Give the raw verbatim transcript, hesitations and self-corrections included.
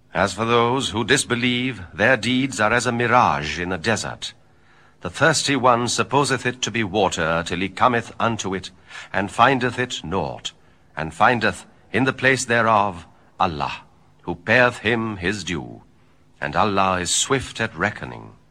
As for those who disbelieve, their deeds are as a mirage in a desert. The thirsty one supposeth it to be water, till he cometh unto it, and findeth it naught, and findeth in the place thereof Allah, who payeth him his due, and Allah is swift at reckoning.